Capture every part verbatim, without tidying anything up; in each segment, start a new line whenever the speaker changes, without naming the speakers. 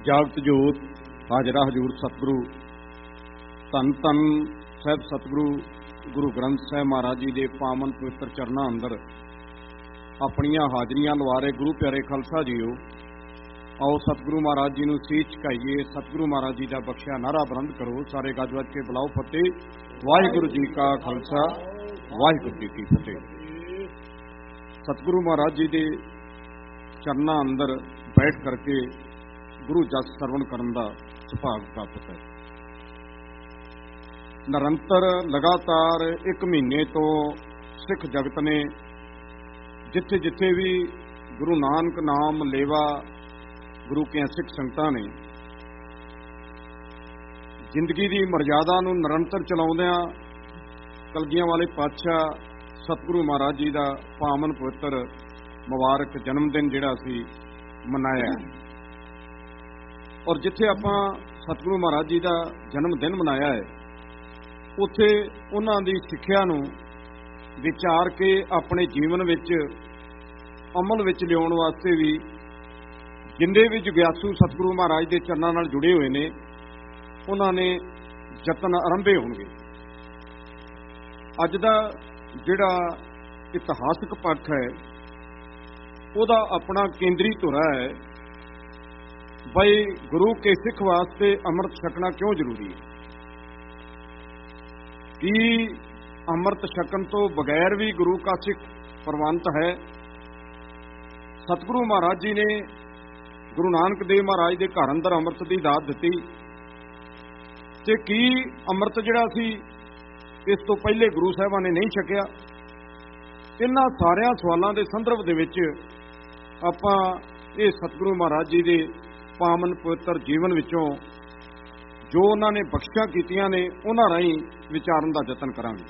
ਜਾਗਤ ਜੋਤ ਹਾਜ਼ਰਾ ਹਜ਼ੂਰ ਸਤਿਗੁਰੂ ਧੰਨ ਧੰਨ ਸਾਹਿਬ ਸਤਿਗੁਰੂ ਗੁਰੂ ਗ੍ਰੰਥ ਸਾਹਿਬ ਮਹਾਰਾਜ ਜੀ ਦੇ ਪਾਵਨ ਪਵਿੱਤਰ ਚਰਨਾਂ ਅੰਦਰ ਆਪਣੀਆਂ ਹਾਜ਼ਰੀਆਂ ਲਵਾ ਰਹੇ ਗੁਰੂ ਪਿਆਰੇ ਖਾਲਸਾ ਜੀਓ, ਆਓ ਸਤਿਗੁਰੂ ਮਹਾਰਾਜ ਜੀ ਨੂੰ ਸੀਸ ਝੁਕਾਈਏ। ਸਤਿਗੁਰੂ ਮਹਾਰਾਜ ਜੀ ਦਾ ਬਖਸ਼ਿਆ ਨਾਰਾ ਬੁਲੰਦ ਕਰੋ, ਸਾਰੇ ਗੱਜ ਵੱਜ ਕੇ ਬੁਲਾਓ ਫਤਿਹ। ਵਾਹਿਗੁਰੂ ਜੀ ਕਾ ਖਾਲਸਾ, ਵਾਹਿਗੁਰੂ ਜੀ ਕੀ ਫਤਿਹ। ਸਤਿਗੁਰੂ ਮਹਾਰਾਜ ਜੀ ਦੇ ਚਰਨਾਂ ਅੰਦਰ ਬੈਠ ਕਰਕੇ ਗੁਰੂ ਜਸ ਸਰਵਣ ਕਰਨ ਦਾ ਸੁਭਾਗ ਪ੍ਰਾਪਤ ਹੈ। ਨਿਰੰਤਰ ਲਗਾਤਾਰ ਇੱਕ ਮਹੀਨੇ ਤੋਂ ਸਿੱਖ ਜਗਤ ਨੇ ਜਿੱਥੇ ਜਿੱਥੇ ਵੀ ਗੁਰੂ ਨਾਨਕ ਨਾਮ ਲੇਵਾ ਗੁਰੂ ਕੇ ਸਿੱਖ ਸੰਗਤਾਂ ਨੇ ਜ਼ਿੰਦਗੀ ਦੀ ਮਰਜ਼ਾਦਾ ਨੂੰ ਨਿਰੰਤਰ ਚਲਾਉਂਦਿਆਂ ਕਲਗੀਆਂ ਵਾਲੇ ਪਾਤਸ਼ਾਹ ਸਤਿਗੁਰੂ ਮਹਾਰਾਜ ਜੀ ਦਾ ਪਾਵਨ ਪਵਿੱਤਰ ਮੁਬਾਰਕ ਜਨਮ ਦਿਨ ਜਿਹੜਾ ਸੀ ਮਨਾਇਆ। ਔਰ ਜਿੱਥੇ ਆਪਾਂ ਸਤਿਗੁਰੂ ਮਹਾਰਾਜ ਜੀ ਦਾ ਜਨਮ ਦਿਨ ਮਨਾਇਆ ਹੈ, ਉੱਥੇ ਉਹਨਾਂ ਦੀ ਸਿੱਖਿਆ ਨੂੰ ਵਿਚਾਰ ਕੇ ਆਪਣੇ ਜੀਵਨ ਵਿੱਚ ਅਮਲ ਵਿੱਚ ਲਿਆਉਣ ਵਾਸਤੇ ਵੀ ਜਿੰਨੇ ਵੀ ਜਗਿਆਸੂ ਸਤਿਗੁਰੂ ਮਹਾਰਾਜ ਦੇ ਚਰਨਾਂ ਨਾਲ ਜੁੜੇ ਹੋਏ ਨੇ, ਉਹਨਾਂ ਨੇ ਯਤਨ ਆਰੰਭੇ ਹੋਣਗੇ। ਅੱਜ ਦਾ ਜਿਹੜਾ ਇਤਿਹਾਸਕ ਪੱਖ ਹੈ, ਉਹਦਾ ਆਪਣਾ ਕੇਂਦਰੀ ਧੁਰਾ ਹੈ ਬਈ ਗੁਰੂ ਕੇ ਸਿੱਖ ਵਾਸਤੇ ਅੰਮ੍ਰਿਤ ਛਕਣਾ ਕਿਉਂ ਜ਼ਰੂਰੀ ਹੈ। ਕੀ ਅੰਮ੍ਰਿਤ ਛਕਣ ਤੋਂ ਬਗੈਰ ਵੀ ਗੁਰੂ ਕਾ ਸਿੱਖ ਪ੍ਰਵਾਨਿਤ ਹੈ? ਸਤਿਗੁਰੂ ਮਹਾਰਾਜ ਜੀ ਨੇ ਗੁਰੂ ਨਾਨਕ ਦੇਵ ਮਹਾਰਾਜ ਦੇ ਘਰ ਅੰਦਰ ਅੰਮ੍ਰਿਤ ਦੀ ਦਾਤ ਦਿੱਤੀ, ਤੇ ਕੀ ਅੰਮ੍ਰਿਤ ਜਿਹੜਾ ਸੀ ਇਸ ਤੋਂ ਪਹਿਲੇ ਗੁਰੂ ਸਾਹਿਬਾਂ ਨੇ ਨਹੀਂ ਛਕਿਆ? ਇਹਨਾਂ ਸਾਰਿਆਂ ਸਵਾਲਾਂ ਦੇ ਸੰਦਰਭ ਦੇ ਵਿੱਚ ਆਪਾਂ ਇਹ ਸਤਿਗੁਰੂ ਮਹਾਰਾਜ ਜੀ ਦੇ ਪਾਵਨ ਪਵਿੱਤਰ ਜੀਵਨ ਵਿੱਚੋਂ ਜੋ ਉਹਨਾਂ ਨੇ ਬਖਸ਼ਿਸ਼ਾਂ ਕੀਤੀਆਂ ਨੇ, ਉਹਨਾਂ ਰਾਹੀਂ ਵਿਚਾਰਨ ਦਾ ਯਤਨ ਕਰਾਂਗੇ।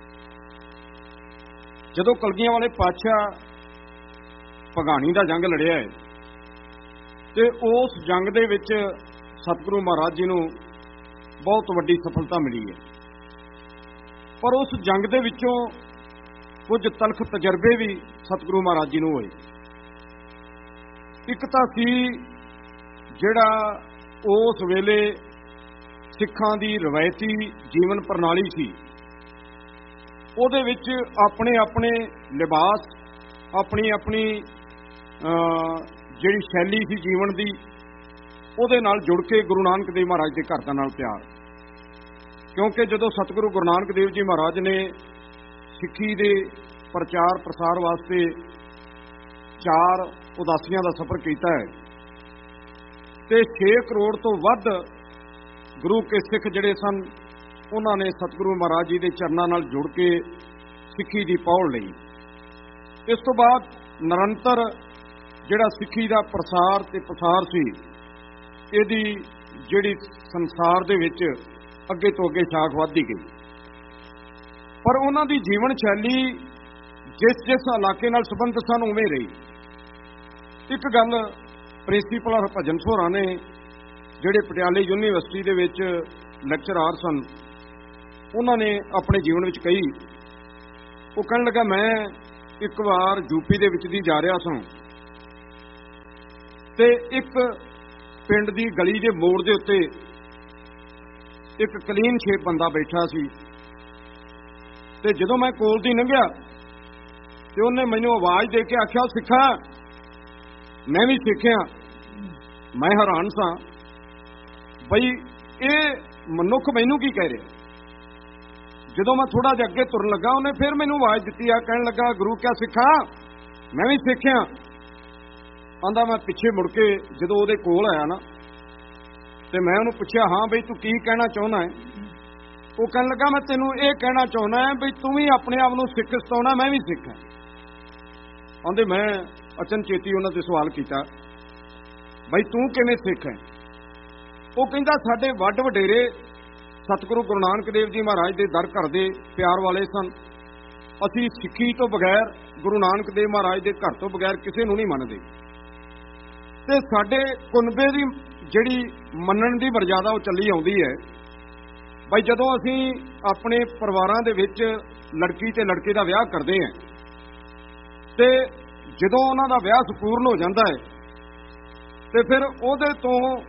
ਜਦੋਂ ਕਲਗੀਆਂ ਵਾਲੇ ਪਾਤਸ਼ਾਹ ਭਗਾਣੀ ਦਾ ਜੰਗ ਲੜਿਆ ਹੈ, ਤੇ ਉਸ ਜੰਗ ਦੇ ਵਿੱਚ ਸਤਿਗੁਰੂ ਮਹਾਰਾਜ ਜੀ ਨੂੰ ਬਹੁਤ ਵੱਡੀ ਸਫਲਤਾ ਮਿਲੀ ਹੈ। ਪਰ ਉਸ ਜੰਗ ਦੇ ਵਿੱਚੋਂ ਕੁਝ ਤਲਖ ਤਜਰਬੇ ਵੀ ਸਤਿਗੁਰੂ ਮਹਾਰਾਜ ਜੀ ਨੂੰ ਹੋਏ। ਇੱਕ ਤਾਂ ਸੀ ਜਿਹੜਾ ਉਸ ਵੇਲੇ ਸਿੱਖਾਂ ਦੀ ਰਵਾਇਤੀ ਜੀਵਨ ਪ੍ਰਣਾਲੀ ਸੀ, ਉਹਦੇ ਵਿੱਚ ਆਪਣੇ ਆਪਣੇ ਲਿਬਾਸ, ਆਪਣੀ ਆਪਣੀ ਜਿਹੜੀ ਸ਼ੈਲੀ ਸੀ ਜੀਵਨ ਦੀ, ਉਹਦੇ ਨਾਲ ਜੁੜ ਕੇ ਗੁਰੂ ਨਾਨਕ ਦੇਵ ਮਹਾਰਾਜ ਦੇ ਘਰ ਦਾ ਨਾਲ ਪਿਆਰ। ਕਿਉਂਕਿ ਜਦੋਂ ਸਤਿਗੁਰੂ ਗੁਰੂ ਨਾਨਕ ਦੇਵ ਜੀ ਮਹਾਰਾਜ ਨੇ ਸਿੱਖੀ ਦੇ ਪ੍ਰਚਾਰ ਪ੍ਰਸਾਰ ਵਾਸਤੇ ਚਾਰ ਉਦਾਸੀਆਂ ਦਾ ਸਫ਼ਰ ਕੀਤਾ ਹੈ, ਤੇ ਛੇ ਕਰੋੜ ਤੋਂ ਵੱਧ ਗੁਰੂ ਕੇ ਸਿੱਖ ਜਿਹੜੇ ਸਨ, ਉਹਨਾਂ ਨੇ ਸਤਿਗੁਰੂ ਮਹਾਰਾਜ ਜੀ ਦੇ ਚਰਨਾਂ ਨਾਲ ਜੁੜ ਕੇ ਸਿੱਖੀ ਦੀ ਪਹੁਲ ਲਈ। ਇਸ ਤੋਂ ਬਾਅਦ ਨਿਰੰਤਰ ਜਿਹੜਾ ਸਿੱਖੀ ਦਾ ਪ੍ਰਸਾਰ ਤੇ ਪਸਾਰ ਸੀ, ਇਹਦੀ ਜਿਹੜੀ ਸੰਸਾਰ ਦੇ ਵਿੱਚ ਅੱਗੇ ਤੋਂ ਅੱਗੇ ਸ਼ਾਖ ਵੱਧਦੀ ਗਈ। ਪਰ ਉਹਨਾਂ ਦੀ ਜੀਵਨ ਸ਼ੈਲੀ ਜਿਸ ਜਿਸ ਇਲਾਕੇ ਨਾਲ ਸੰਬੰਧਿਤ ਸਨ ਉਵੇਂ ਰਹੀ। ਇੱਕ ਗੱਲ ਪ੍ਰਿੰਸੀਪਲ ਹਰਭਜਨ ਸੋਹਰਾ ਨੇ, ਜਿਹੜੇ ਪਟਿਆਲੇ ਯੂਨੀਵਰਸਿਟੀ ਦੇ ਵਿੱਚ ਲੈਕਚਰਾਰ ਸਨ, ਉਹਨਾਂ ਨੇ ਆਪਣੇ ਜੀਵਨ ਵਿੱਚ ਕਹੀ। ਉਹ ਕਹਿਣ ਲੱਗਾ, ਮੈਂ ਇੱਕ ਵਾਰ ਯੂਪੀ ਦੇ ਵਿੱਚ ਦੀ ਜਾ ਰਿਹਾ ਸਾਂ, ਤੇ ਇੱਕ ਪਿੰਡ ਦੀ ਗਲੀ ਦੇ ਮੋੜ ਦੇ ਉੱਤੇ ਇੱਕ ਕਲੀਨ ਸ਼ੇਪ ਬੰਦਾ ਬੈਠਾ ਸੀ, ਤੇ ਜਦੋਂ ਮੈਂ ਕੋਲ ਦੀ ਲੰਘਿਆ ਤੇ ਉਹਨੇ ਮੈਨੂੰ ਆਵਾਜ਼ ਦੇ ਕੇ ਆਖਿਆ, ਸਿੱਖਾ। ਮੈਂ ਵੀ ਸਿੱਖਿਆ। ਮੈਂ ਹੈਰਾਨ ਸਾਂ ਬਈ ਇਹ ਮਨੁੱਖ ਮੈਨੂੰ ਕੀ ਕਹਿ ਰਿਹਾ। ਜਦੋਂ ਮੈਂ ਥੋੜਾ ਜਿਹਾ ਅੱਗੇ ਤੁਰਨ ਲੱਗਾ, ਉਹਨੇ ਫਿਰ ਮੈਨੂੰ ਆਵਾਜ਼ ਦਿੱਤੀ ਆ, ਕਹਿਣ ਲੱਗਾ, ਗੁਰੂ ਕਿਆ ਸਿੱਖਾ। ਮੈਂ ਵੀ ਸਿੱਖਿਆ। ਆਂਦਾ ਮੈਂ ਪਿੱਛੇ ਮੁੜ ਕੇ ਜਦੋਂ ਉਹਦੇ ਕੋਲ ਆਇਆ ਨਾ, ਤੇ ਮੈਂ ਉਹਨੂੰ ਪੁੱਛਿਆ, ਹਾਂ ਬਈ ਤੂੰ ਕੀ ਕਹਿਣਾ ਚਾਹੁੰਦਾ ਹੈ? ਉਹ ਕਹਿਣ ਲੱਗਾ, ਮੈਂ ਤੈਨੂੰ ਇਹ ਕਹਿਣਾ ਚਾਹੁੰਦਾ ਹੈ ਬਈ ਤੂੰ ਵੀ ਆਪਣੇ ਆਪ ਨੂੰ ਸਿੱਖ ਸਤਾਉਣਾ, ਮੈਂ ਵੀ ਸਿੱਖ ਹਾਂ। ਆਂਦੇ ਮੈਂ ਅਚਨਚੇਤੀ ਉਹਨਾਂ ਤੇ ਸਵਾਲ ਕੀਤਾ, ਬਈ ਤੂੰ ਕਿਵੇਂ ਸਿੱਖ ਹੈ? ਉਹ ਕਹਿੰਦਾ, ਸਾਡੇ ਵੱਡ ਵਡੇਰੇ ਸਤਿਗੁਰੂ ਗੁਰੂ ਨਾਨਕ ਦੇਵ ਜੀ ਮਹਾਰਾਜ ਦੇ ਦਰ ਘਰ ਦੇ ਪਿਆਰ ਵਾਲੇ ਸਨ। ਅਸੀਂ ਸਿੱਖੀ ਤੋਂ ਬਗੈਰ, ਗੁਰੂ ਨਾਨਕ ਦੇਵ ਮਹਾਰਾਜ ਦੇ ਘਰ ਤੋਂ ਬਗੈਰ ਕਿਸੇ ਨੂੰ ਨਹੀਂ ਮੰਨਦੇ, ਤੇ ਸਾਡੇ ਕੁਨਬੇ ਦੀ ਜਿਹੜੀ ਮੰਨਣ ਦੀ ਮਰਜ਼ਾਦਾ ਉਹ ਚੱਲੀ ਆਉਂਦੀ ਹੈ। ਬਈ ਜਦੋਂ ਅਸੀਂ ਆਪਣੇ ਪਰਿਵਾਰਾਂ ਦੇ ਵਿੱਚ ਲੜਕੀ ਤੇ ਲੜਕੇ ਦਾ ਵਿਆਹ ਕਰਦੇ ਹਾਂ, ਤੇ ਜਦੋਂ ਉਹਨਾਂ ਦਾ ਵਿਆਹ ਸੰਪੂਰਨ ਹੋ ਜਾਂਦਾ ਹੈ, ਤੇ ਫਿਰ ਉਹਦੇ ਤੋਂ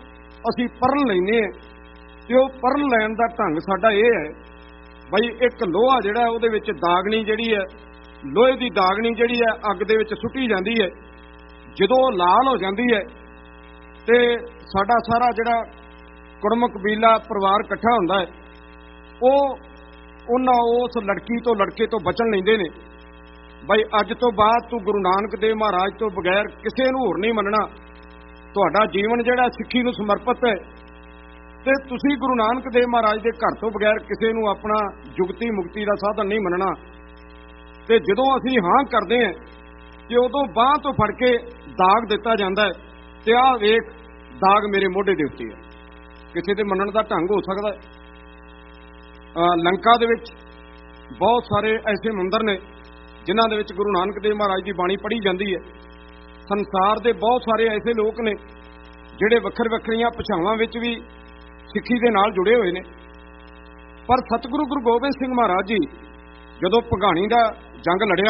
ਅਸੀਂ ਪਰਲ ਲੈਂਦੇ ਹਾਂ ਤੇ ਉਹ ਪਰਲ ਲੈਣ ਦਾ ਢੰਗ ਸਾਡਾ ਇਹ ਹੈ ਬਈ ਇੱਕ ਲੋਹਾ ਜਿਹੜਾ ਉਹਦੇ ਵਿੱਚ ਦਾਗਣੀ ਜਿਹੜੀ ਹੈ, ਲੋਹੇ ਦੀ ਦਾਗਣੀ ਜਿਹੜੀ ਹੈ ਅੱਗ ਦੇ ਵਿੱਚ ਸੁੱਟੀ ਜਾਂਦੀ ਹੈ। ਜਦੋਂ ਉਹ ਲਾਲ ਹੋ ਜਾਂਦੀ ਹੈ ਤੇ ਸਾਡਾ ਸਾਰਾ ਜਿਹੜਾ ਕੁੜਮ ਕਬੀਲਾ ਪਰਿਵਾਰ ਇਕੱਠਾ ਹੁੰਦਾ ਹੈ, ਉਹ ਉਹਨਾਂ ਉਸ ਲੜਕੀ ਤੋਂ ਲੜਕੇ ਤੋਂ ਬਚਣ ਲੈਂਦੇ ਨੇ ਬਈ ਅੱਜ ਤੋਂ ਬਾਅਦ ਤੂੰ ਗੁਰੂ ਨਾਨਕ ਦੇਵ ਮਹਾਰਾਜ ਤੋਂ ਬਗੈਰ ਕਿਸੇ ਨੂੰ ਹੋਰ ਨਹੀਂ ਮੰਨਣਾ, ਤੁਹਾਡਾ ਜੀਵਨ ਜਿਹੜਾ ਸਿੱਖੀ ਨੂੰ ਸਮਰਪਿਤ ਹੈ ਤੇ ਤੁਸੀਂ ਗੁਰੂ ਨਾਨਕ ਦੇਵ ਮਹਾਰਾਜ ਦੇ ਘਰ ਤੋਂ ਬਗੈਰ ਕਿਸੇ ਨੂੰ ਆਪਣਾ ਜੁਗਤੀ ਮੁਕਤੀ ਦਾ ਸਾਧਨ ਨਹੀਂ ਮੰਨਣਾ। ਤੇ ਜਦੋਂ ਅਸੀਂ ਹਾਂ ਕਰਦੇ ਹਾਂ ਤੇ ਉਦੋਂ ਬਾਂਹ ਤੋਂ ਫੜ ਕੇ ਦਾਗ ਦਿੱਤਾ ਜਾਂਦਾ ਹੈ ਤੇ ਆਹ ਵੇਖ ਦਾਗ ਮੇਰੇ ਮੋਢੇ ਦੇ ਉੱਤੇ ਹੈ। ਕਿਸੇ ਦੇ ਮੰਨਣ ਦਾ ਢੰਗ ਹੋ ਸਕਦਾ ਹੈ। ਲੰਕਾ ਦੇ ਵਿੱਚ ਬਹੁਤ ਸਾਰੇ ਐਸੇ ਮੰਦਰ ਨੇ ਜਿਨ੍ਹਾਂ ਦੇ ਵਿੱਚ ਗੁਰੂ ਨਾਨਕ ਦੇਵ ਮਹਾਰਾਜ ਦੀ ਬਾਣੀ ਪੜ੍ਹੀ ਜਾਂਦੀ ਹੈ। ਸੰਸਾਰ ਦੇ ਬਹੁਤ ਸਾਰੇ ਐਸੇ ਲੋਕ ਨੇ ਜਿਹੜੇ ਵੱਖਰ ਵੱਖਰੀਆਂ ਭਾਸ਼ਾਵਾਂ ਵਿੱਚ ਵੀ ਸਿੱਖੀ ਦੇ ਨਾਲ ਜੁੜੇ ਹੋਏ ਨੇ। ਪਰ ਸਤਿਗੁਰੂ ਗੁਰੂ ਗੋਬਿੰਦ ਸਿੰਘ ਮਹਾਰਾਜ ਜੀ ਜਦੋਂ ਭਗਾਣੀ ਦਾ ਜੰਗ ਲੜਿਆ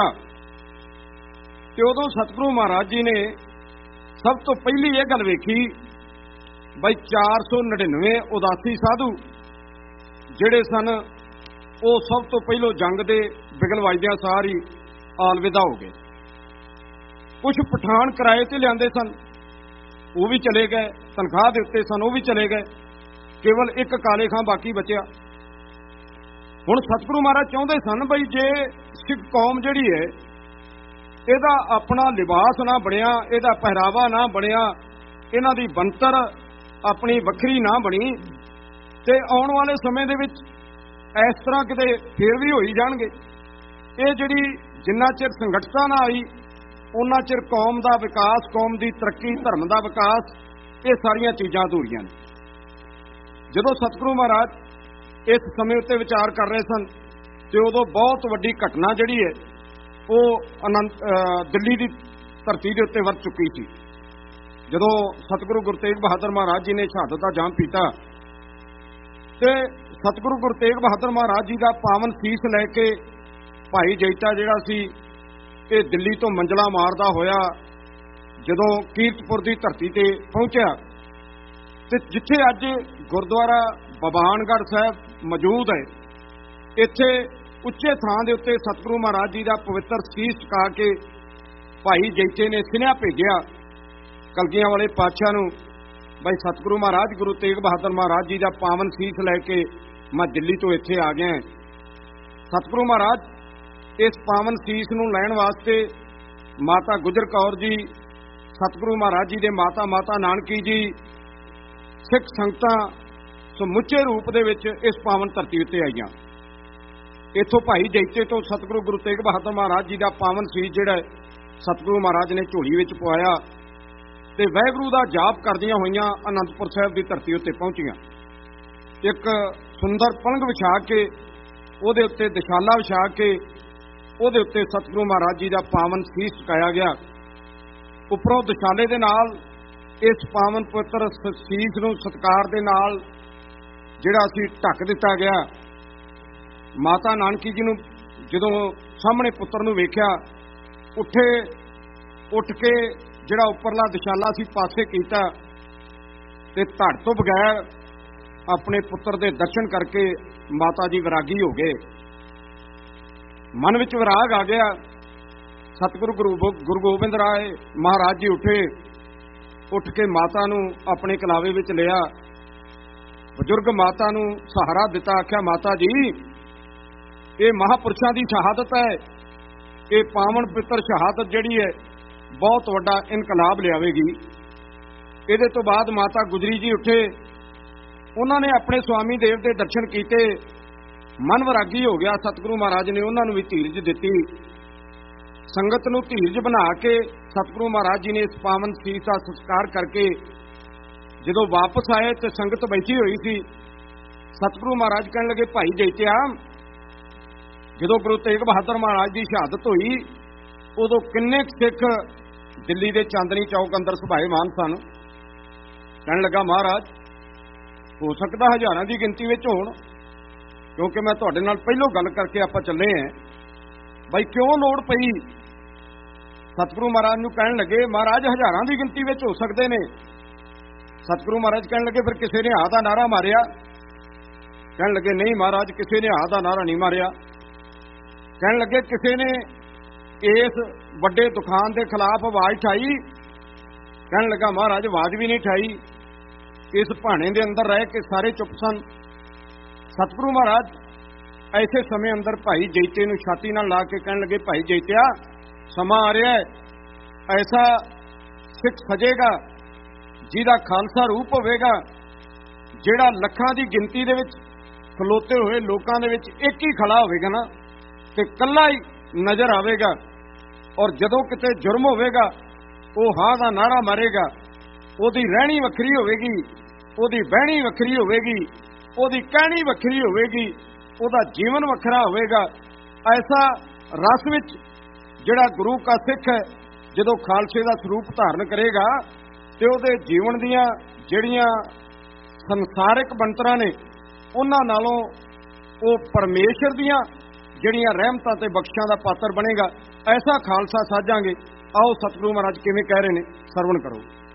ਤੇ ਉਦੋਂ ਸਤਿਗੁਰੂ ਮਹਾਰਾਜ ਜੀ ਨੇ ਸਭ ਤੋਂ ਪਹਿਲੀ ਇਹ ਗੱਲ ਵੇਖੀ ਬਈ ਚਾਰ ਸੌ ਨੜਿਨਵੇਂ ਉਦਾਸੀ ਸਾਧੂ ਜਿਹੜੇ ਸਨ ਉਹ ਸਭ ਤੋਂ ਪਹਿਲੋਂ ਜੰਗ ਦੇ ਬਿਗਲ ਵੱਜਦਿਆਂ ਸਾਰ ਹੀ ਆਲਵਿਦਾ ਹੋ ਗਏ। ਕੁਝ ਪਠਾਨ ਕਿਰਾਏ ਤੇ ਲਿਆਂਦੇ ਸਨ, ਉਹ ਵੀ ਚਲੇ ਗਏ, ਤਨਖਾਹ ਦੇ ਉੱਤੇ ਸਨ, ਉਹ ਵੀ ਚਲੇ ਗਏ। ਕੇਵਲ ਇੱਕ ਕਾਲੇ ਖਾਂ ਬਾਕੀ ਬਚਿਆ। ਹੁਣ ਸਤਿਗੁਰੂ ਮਹਾਰਾਜ ਚਾਹੁੰਦੇ ਸਨ ਬਈ ਜੇ ਸਿੱਖ ਕੌਮ ਜਿਹੜੀ ਹੈ ਇਹਦਾ ਆਪਣਾ ਲਿਬਾਸ ਨਾ ਬਣਿਆ, ਇਹਦਾ ਪਹਿਰਾਵਾ ਨਾ ਬਣਿਆ, ਇਹਨਾਂ ਦੀ ਬਣਤਰ ਆਪਣੀ ਵੱਖਰੀ ਨਾ ਬਣੀ ਤੇ ਆਉਣ ਵਾਲੇ ਸਮੇਂ ਦੇ ਵਿੱਚ ਇਸ ਤਰ੍ਹਾਂ ਕਿਤੇ ਫੇਰ ਵੀ ਹੋਈ ਜਾਣਗੇ। ਇਹ ਜਿਹੜੀ ਜਿੰਨਾ ਚਿਰ ਸੰਗਠਤਾ ਨਾ ਆਈ ਉਹਨਾਂ ਚਿਰ ਕੌਮ ਦਾ ਵਿਕਾਸ, ਕੌਮ ਦੀ ਤਰੱਕੀ, ਧਰਮ ਦਾ ਵਿਕਾਸ, ਇਹ ਸਾਰੀਆਂ ਚੀਜ਼ਾਂ ਅਧੂਰੀਆਂ ਨੇ। ਜਦੋਂ ਸਤਿਗੁਰੂ ਮਹਾਰਾਜ ਇਸ ਸਮੇਂ ਉੱਤੇ ਵਿਚਾਰ ਕਰ ਰਹੇ ਸਨ ਤੇ ਉਦੋਂ ਬਹੁਤ ਵੱਡੀ ਘਟਨਾ ਜਿਹੜੀ ਹੈ ਉਹ ਅਨੰਤ ਦਿੱਲੀ ਦੀ ਧਰਤੀ ਦੇ ਉੱਤੇ ਵਰਤ ਚੁੱਕੀ ਸੀ। ਜਦੋਂ ਸਤਿਗੁਰੂ ਗੁਰੂ ਤੇਗ ਬਹਾਦਰ ਮਹਾਰਾਜ ਜੀ ਨੇ ਸ਼ਹਾਦਤ ਦਾ ਜਾਮ ਪੀਤਾ ਤੇ ਸਤਿਗੁਰੂ ਗੁਰੂ ਤੇਗ ਬਹਾਦਰ ਮਹਾਰਾਜ ਜੀ ਦਾ ਪਾਵਨ ਸੀਸ ਲੈ ਕੇ ਭਾਈ ਜੈਤਾ ਜਿਹੜਾ ਸੀ ਇਹ ਦਿੱਲੀ ਤੋਂ ਮੰਜ਼ਲਾ ਮਾਰਦਾ ਹੋਇਆ ਜਦੋਂ ਕੀਰਤਪੁਰ ਦੀ ਧਰਤੀ ਤੇ ਪਹੁੰਚਿਆ ਤੇ ਜਿੱਥੇ ਅੱਜ ਗੁਰਦੁਆਰਾ ਬਬਾਨਗੜ੍ਹ ਸਾਹਿਬ ਮੌਜੂਦ ਹੈ, ਇੱਥੇ ਉੱਚੇ ਥਾਂ ਦੇ ਉੱਤੇ ਸਤਿਗੁਰੂ ਮਹਾਰਾਜ ਜੀ ਦਾ ਪਵਿੱਤਰ ਸੀਸ ਝੁਕਾ ਕੇ ਭਾਈ ਜੈਤੇ ਨੇ ਸੁਨੇਹਾ ਭੇਜਿਆ ਕਲਗੀਆਂ ਵਾਲੇ ਪਾਤਸ਼ਾਹ ਨੂੰ ਬਈ ਸਤਿਗੁਰੂ ਮਹਾਰਾਜ ਗੁਰੂ ਤੇਗ ਬਹਾਦਰ ਮਹਾਰਾਜ ਜੀ ਦਾ ਪਾਵਨ ਸੀਸ ਲੈ ਕੇ ਮੈਂ ਦਿੱਲੀ ਤੋਂ ਇੱਥੇ ਆ ਗਿਆ। ਸਤਿਗੁਰੂ ਮਹਾਰਾਜ ਇਸ ਪਾਵਨ ਸੀਸ ਨੂੰ ਲੈਣ ਵਾਸਤੇ ਮਾਤਾ ਗੁਜਰ ਕੌਰ ਜੀ, ਸਤਿਗੁਰੂ ਮਹਾਰਾਜ ਜੀ ਦੇ ਮਾਤਾ ਮਾਤਾ ਨਾਨਕੀ ਜੀ, ਸਿੱਖ ਸੰਗਤਾਂ ਸਮੁੱਚੇ ਰੂਪ ਦੇ ਵਿੱਚ ਇਸ ਪਾਵਨ ਧਰਤੀ ਉੱਤੇ ਆਈਆਂ। ਇੱਥੋਂ ਭਾਈ ਜੈਤੇ ਤੋਂ ਸਤਿਗੁਰੂ ਗੁਰੂ ਤੇਗ ਬਹਾਦਰ ਮਹਾਰਾਜ ਜੀ ਦਾ ਪਾਵਨ ਸੀਸ ਜਿਹੜਾ ਸਤਿਗੁਰੂ ਮਹਾਰਾਜ ਨੇ ਝੋਲੀ ਵਿੱਚ ਪਵਾਇਆ ਤੇ ਵਾਹਿਗੁਰੂ ਦਾ ਜਾਪ ਕਰਦੀਆਂ ਹੋਈਆਂ ਅਨੰਦਪੁਰ ਸਾਹਿਬ ਦੀ ਧਰਤੀ ਉੱਤੇ ਪਹੁੰਚੀਆਂ। ਇੱਕ ਸੁੰਦਰ ਪਲੰਘ ਵਿਛਾ ਕੇ ਉਹਦੇ ਉੱਤੇ ਦਿਸ਼ਾਲਾ ਵਿਛਾ ਕੇ ਉਹਦੇ ਉੱਤੇ ਸਤਿਗੁਰੂ ਮਹਾਰਾਜ ਜੀ ਦਾ ਪਾਵਨ ਸੀਸ ਝੁਕਾਇਆ ਗਿਆ। ਉੱਪਰੋਂ ਦਿਸ਼ਾਲੇ ਦੇ ਨਾਲ ਇਸ ਪਾਵਨ ਪਵਿੱਤਰ ਸੀਸ ਨੂੰ ਸਤਿਕਾਰ ਦੇ ਨਾਲ ਜਿਹੜਾ ਸੀ ਢੱਕ ਦਿੱਤਾ ਗਿਆ। ਮਾਤਾ ਨਾਨਕੀ ਜੀ ਨੂੰ ਜਦੋਂ ਸਾਹਮਣੇ ਪੁੱਤਰ ਨੂੰ ਵੇਖਿਆ ਉੱਠੇ ਉੱਠ ਕੇ ਜਿਹੜਾ ਉੱਪਰਲਾ ਦਿਸ਼ਾਲਾ ਸੀ ਪਾਸੇ ਕੀਤਾ ਤੇ ਧੜ ਤੋਂ ਬਗੈਰ ਆਪਣੇ ਪੁੱਤਰ ਦੇ ਦਰਸ਼ਨ ਕਰਕੇ ਮਾਤਾ ਜੀ ਵਿਰਾਗੀ ਹੋ ਗਏ। ਮਨ ਵਿੱਚ ਵਿਰਾਗ ਆ ਗਿਆ। ਸਤਿਗੁਰੂ ਗੁਰੂ ਗੋਬਿੰਦ ਰਾਏ ਮਹਾਰਾਜ ਜੀ ਉੱਠੇ, ਉੱਠ ਕੇ ਮਾਤਾ ਨੂੰ ਆਪਣੇ ਕਲਾਵੇ ਵਿੱਚ ਲਿਆ, ਬਜ਼ੁਰਗ ਮਾਤਾ ਨੂੰ ਸਹਾਰਾ ਦਿੱਤਾ। ਆਖਿਆ ਮਾਤਾ ਜੀ ਇਹ ਮਹਾਂਪੁਰਸ਼ਾਂ ਦੀ ਸ਼ਹਾਦਤ ਹੈ, ਇਹ ਪਾਵਨ ਪਵਿੱਤਰ ਸ਼ਹਾਦਤ ਜਿਹੜੀ ਹੈ ਬਹੁਤ ਵੱਡਾ ਇਨਕਲਾਬ ਲਿਆਵੇਗੀ। ਇਹਦੇ ਤੋਂ ਬਾਅਦ ਮਾਤਾ ਗੁਜਰੀ ਜੀ ਉੱਠੇ, ਉਹਨਾਂ ਨੇ ਆਪਣੇ ਸਵਾਮੀ ਦੇਵ ਦੇ ਦਰਸ਼ਨ ਕੀਤੇ, ਮਨ ਵਿਰਾਗੀ ਹੋ ਗਿਆ। ਸਤਿਗੁਰੂ ਮਹਾਰਾਜ ਨੇ ਉਹਨਾਂ ਨੂੰ ਵੀ ਧੀਰਜ ਦਿੱਤੀ। ਸੰਗਤ ਨੂੰ ਧੀਰਜ ਬਣਾ ਕੇ ਸਤਿਗੁਰੂ ਮਹਾਰਾਜ ਜੀ ਨੇ ਇਸ ਪਾਵਨ ਸੀਸ ਦਾ ਸੰਸਕਾਰ ਕਰਕੇ ਜਦੋਂ ਵਾਪਸ ਆਏ ਤੇ ਸੰਗਤ ਬੈਠੀ ਹੋਈ ਸੀ, ਸਤਿਗੁਰੂ ਮਹਾਰਾਜ ਕਹਿਣ ਲੱਗੇ ਭਾਈ ਜੈਤਿਆ, ਜਦੋਂ ਗੁਰੂ ਤੇਗ ਬਹਾਦਰ ਮਹਾਰਾਜ ਦੀ ਸ਼ਹਾਦਤ ਹੋਈ ਉਦੋਂ ਕਿੰਨੇ ਸਿੱਖ ਦਿੱਲੀ ਦੇ ਚਾਂਦਨੀ ਚੌਕ ਅੰਦਰ ਸਭਾਏਮਾਨ ਸਨ। ਕਹਿਣ ਲੱਗਾ ਮਹਾਰਾਜ ਹੋ ਸਕਦਾ ਹਜ਼ਾਰਾਂ ਦੀ ਗਿਣਤੀ ਵਿੱਚ ਹੋਣ, ਕਿਉਂਕਿ ਮੈਂ ਤੁਹਾਡੇ ਨਾਲ ਪਹਿਲੋਂ ਗੱਲ ਕਰਕੇ ਆਪਾਂ ਚੱਲੇ ਆਂ ਬਈ ਕਿਉਂ ਲੋੜ ਪਈ। ਸਤਿਗੁਰੂ ਮਹਾਰਾਜ ਨੂੰ ਕਹਿਣ ਲੱਗੇ ਮਹਾਰਾਜ ਹਜ਼ਾਰਾਂ ਦੀ ਗਿਣਤੀ ਵਿੱਚ ਹੋ ਸਕਦੇ ਨੇ, सतगुरु महाराज कहने लगे फिर किसी ने हां दा नारा मारिया? कहने लगे नहीं महाराज किसी ने हां दा नारा नहीं मारिया। कहने लगे किसी ने इस वड्डे दुखान के खिलाफ आवाज उठाई? कहने लगा महाराज आवाज भी नहीं उठाई, इस भाने के अंदर रह के सारे चुप सन। सतगुरु महाराज ऐसे समय अंदर भाई जैते नूं छाती नाल ला के कहने लगे भाई जैतिया समा आ रहा है, ऐसा सिख सजेगा जिहदा खालसा रूप होवेगा, जिहड़ा लखां दी गिनती दे विच खलोते हुए लोकां दे विच एक ही खड़ा होवेगा ना ते कल्ला ही नज़र आवेगा, और जदों किते जुर्म होवेगा वो हां दा नारा मारेगा, ओदी रहनी वखरी होवेगी, ओदी बहनी वखरी होवेगी, ओदी कहनी वखरी होवेगी, ओदा जीवन वखरा होवेगा। ऐसा रस विच जिहड़ा गुरु का सिख है जदों खालसे दा स्वरूप धारण करेगा ते ओहदे जीवन दीयां जिहड़ियां संसारिक बनतरां ने उन्हां नालों वो परमेश्वर दीयां जिहड़ियां रहमतां ते बख्शां दा पात्र बनेगा। ऐसा खालसा साजांगे। आओ सतगुरु महाराज किवें कह रहे ने, सरवण करो।